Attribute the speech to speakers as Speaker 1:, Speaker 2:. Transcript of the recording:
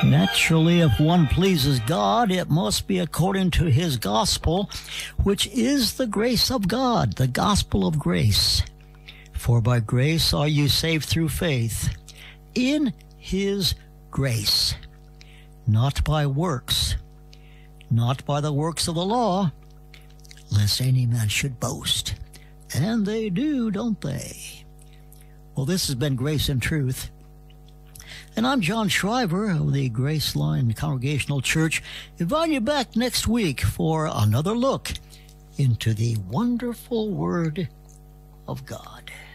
Speaker 1: Naturally, if one pleases God, it must be according to his gospel, which is the grace of God, the gospel of grace. For by grace are you saved through faith, in his grace, not by works, not by the works of the law, lest any man should boast. And they do, don't they? Well, this has been Grace and Truth. And I'm John Shriver of the Graceline Congregational Church, inviting you back next week for another look into the wonderful Word of God.